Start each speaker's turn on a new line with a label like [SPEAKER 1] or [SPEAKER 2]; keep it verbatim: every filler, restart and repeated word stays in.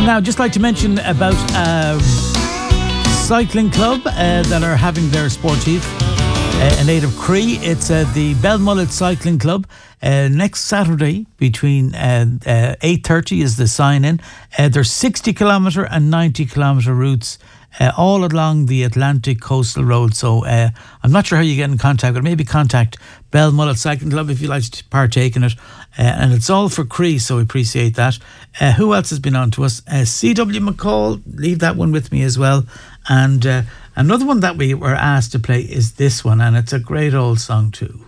[SPEAKER 1] Now, just like to mention about a cycling club uh, that are having their sportive uh, in aid of Cree. It's uh, the Belmullet Cycling Club. Uh, next Saturday between uh, uh, eight thirty is the sign-in. Uh, there's sixty kilometre and ninety kilometre routes uh, all along the Atlantic Coastal Road. So uh, I'm not sure how you get in contact, but maybe contact Belmullet Cycling Club if you'd like to partake in it. Uh, and it's all for Cree, so we appreciate that. Uh, who else has been on to us? Uh, C W McCall, leave that one with me as well. And uh, another one that we were asked to play is this one, and it's a great old song too.